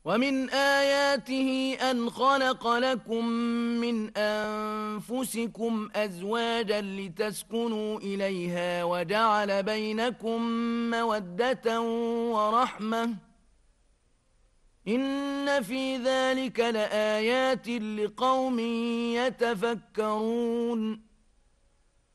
ومن آياته أن خلق لكم من أنفسكم أزواجا لتسكنوا إليها وجعل بينكم مودة ورحمة إن في ذلك لآيات لقوم يتفكرون